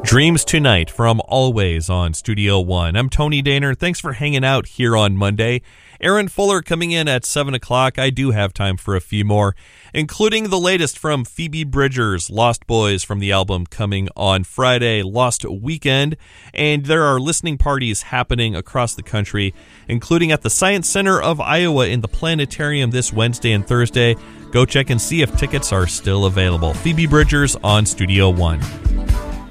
Dreams Tonight from Always on Studio One. I'm Tony Daner. Thanks for hanging out here on Monday. Aaron Fuller coming in at 7 o'clock. I do have time for a few more, including the latest from Phoebe Bridgers, Lost Boys from the album coming on Friday, Lost Weekend. And there are listening parties happening across the country, including at the Science Center of Iowa in the Planetarium this Wednesday and Thursday. Go check and see if tickets are still available. Phoebe Bridgers on Studio One.